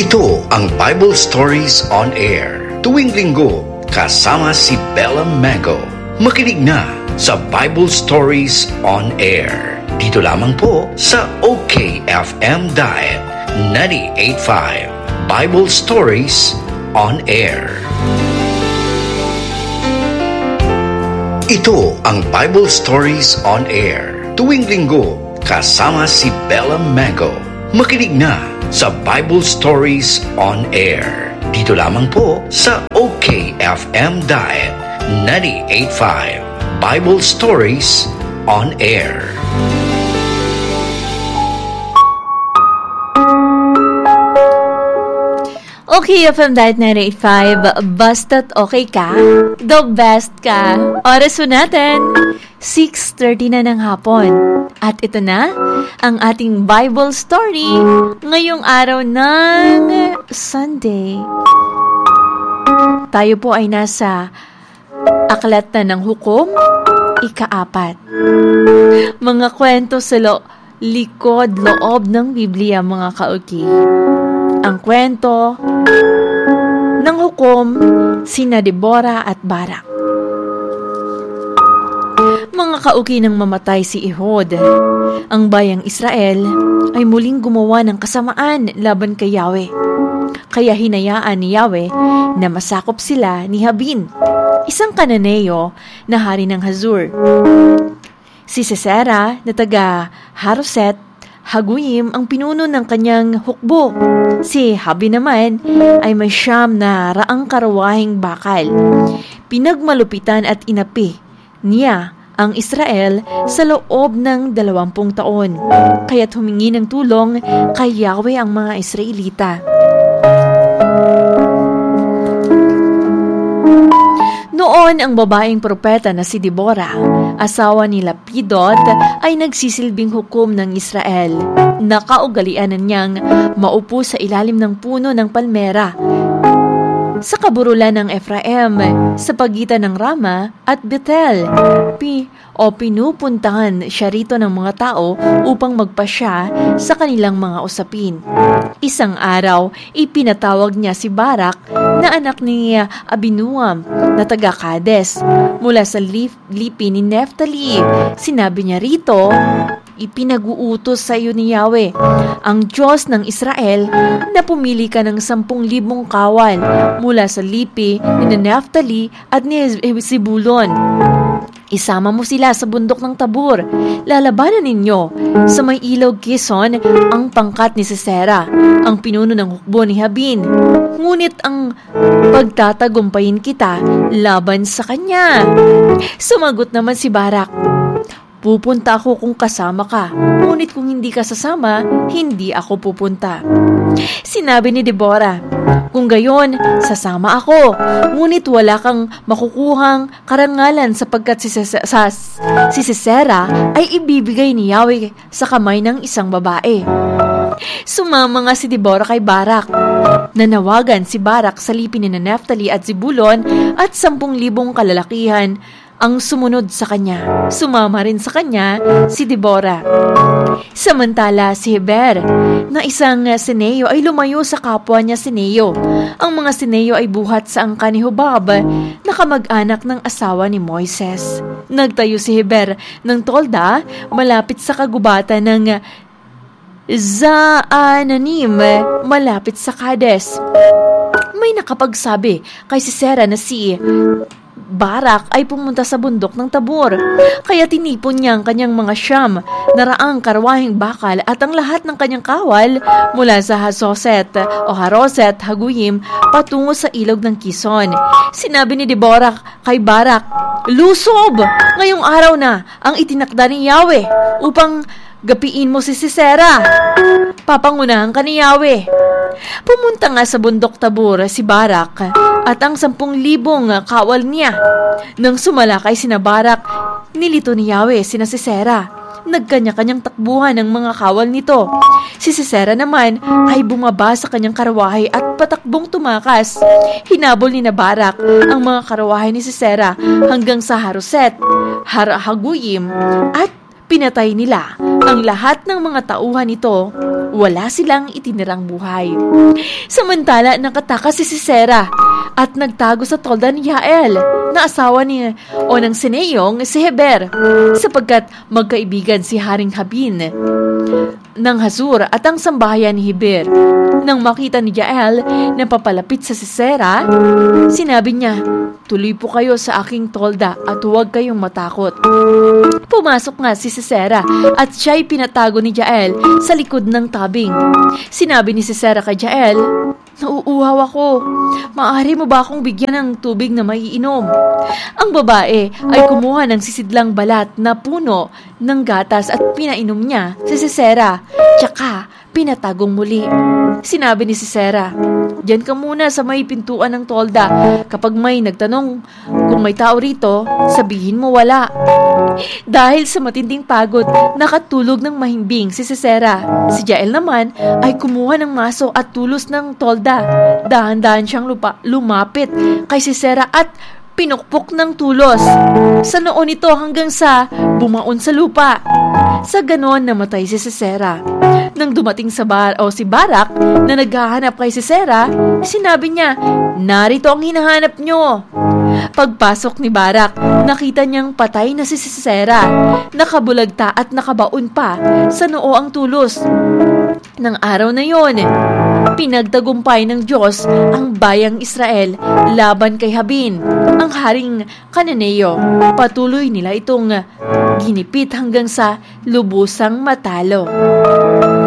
Ito ang Bible Stories on Air. Tuwing linggo, kasama si Bella Mango. Makinig na sa Bible Stories on Air. Dito lamang po sa OKFM Diet 98.5. Bible Stories on Air. Ito ang Bible Stories on Air. Tuwing linggo, kasama si Bella Mango. Makinig na sa Bible Stories on Air. Dito lamang po sa OKFM Diet 98.5. Bible Stories on Air. Okay, FM Diet 98.5, basta't okay ka, the best ka. Oras po natin, 6:30 na ng hapon. At ito na, ang ating Bible story ngayong araw ng Sunday. Tayo po ay nasa Aklat na ng Hukom, ika-4. Mga kwento sa likod-loob ng Biblia, mga kauki. Ang kwento ng hukom sina Deborah at Barak. Mga kauki nang mamatay si Ehud, ang bayang Israel ay muling gumawa ng kasamaan laban kay Yahweh. Kaya hinayaan ni Yahweh na masakop sila ni Jabin, isang Kananeo na hari ng Hazor. Si Sisera na taga Haroset Haguyim ang pinuno ng kanyang hukbo. Si Habi naman ay may siyam na raang karawahing bakal. Pinagmalupitan at inapi niya ang Israel sa loob ng 20 taon. Kaya't humingi ng tulong kay Yahweh ang mga Israelita. Noon, ang babaeng propeta na si Deborah, asawa ni Lapidot, ay nagsisilbing hukom ng Israel. Nakaugalian niyang maupo sa ilalim ng puno ng palmera sa kaburulan ng Ephraim, sa pagitan ng Rama at Bethel. Pinupuntahan siya rito ng mga tao upang magpasya sa kanilang mga usapin. Isang araw, ipinatawag niya si Barak na anak ni Abinuam na taga Kades mula sa lipi ni Neftali. Sinabi niya rito, ipinag-uutos sa iyo ni Yahweh, ang Diyos ng Israel, na pumili ka ng 10,000 kawal mula sa lipi ni Neftali at ni Zebulon. Isama mo sila sa bundok ng Tabor. Lalabanan ninyo sa may ilog Kison ang pangkat ni Sisera, ang pinuno ng hukbo ni Jabin. Ngunit ang pagtatagumpayin kita laban sa kanya. Sumagot naman si Barak, pupunta ako kung kasama ka. Ngunit kung hindi ka sasama, hindi ako pupunta. Sinabi ni Deborah, kung gayon, sasama ako. Ngunit wala kang makukuhang karangalan sapagkat si Sisera ay ibibigay ni Yahweh sa kamay ng isang babae. Sumama nga si Deborah kay Barak. Nanawagan si Barak sa lipi ni Neftali at Zebulon at 10,000 kalalakihan ang sumunod sa kanya. Sumama rin sa kanya si Deborah. Samantala si Heber na isang Sineo ay lumayo sa kapwa niya Sineo. Ang mga Sineo ay buhat sa angka ni Hobab na kamag-anak ng asawa ni Moises. Nagtayo si Heber ng tolda malapit sa kagubatan ng Zaananim malapit sa Kades. May nakapagsabi kay Sisera na si Barak ay pumunta sa bundok ng Tabor. Kaya tinipon niya ang kanyang mga siyam na raang karwahing bakal at ang lahat ng kanyang kawal mula sa Haroset Haguyim patungo sa ilog ng Kison. Sinabi ni Deborah kay Barak, lusob! Ngayong araw na ang itinakda ni Yahweh upang gapiin mo si Sisera. Papangunahan ka ni Yahweh. Pumunta nga sa bundok Tabor si Barak at ang 10,000 kawal niya. Nang sumalakay sina Barak, nilito ni Yahweh sina Sisera. Nagkanya-kanyang takbuhan ng mga kawal nito. Si Sisera naman ay bumaba sa kanyang karawahe at patakbong tumakas. Hinabol ni Barak ang mga karawahe ni Sisera hanggang sa Haroset Haguyim at Pinatay nila ang lahat ng mga tauhan nito. Wala silang itinirang buhay. Samantala, nakatakas si Sisera at nagtago sa tolda ni Jael, na asawa ng Sineyong si Heber, sapagkat magkaibigan si Haring Habin ng Hazur at ang sambahayan ni Heber. Nang makita ni Jael na papalapit sa Sisera, sinabi niya, "Tuloy po kayo sa aking tolda at huwag kayong matakot." Pumasok nga si Sisera at siya'y pinatago ni Jael sa likod ng tabing. Sinabi ni Sisera kay Jael, "Nauuhaw ako. Maaari mo ba akong bigyan ng tubig na maiinom?" Ang babae ay kumuha ng sisidlang balat na puno ng gatas at pinainom niya si Sisera. Tsaka pinatagong muli. Sinabi ni Sisera, "Diyan ka muna sa may pintuan ng tolda. Kapag may nagtanong kung may tao rito, sabihin mo wala." Dahil sa matinding pagod, nakatulog ng mahimbing si Sisera. Si Jael naman ay kumuha ng maso at tulos ng tolda. Dahan-dahan siyang lumapit kay Sisera at pinukpok ng tulos sa noo nito hanggang sa bumaon sa lupa. Sa ganon, namatay si Sisera. Nang dumating si Barak na naghahanap kay Sisera, sinabi niya, "Narito ang hinahanap nyo." Pagpasok ni Barak, nakita niyang patay na si Sisera. Nakabulagta at nakabaon pa sa noo ang tulos. Nang araw na yon, pinagtagumpay ng Diyos ang bayang Israel laban kay Habin, ang haring Kananeo. Patuloy nila itong ginipit hanggang sa lubusang matalo.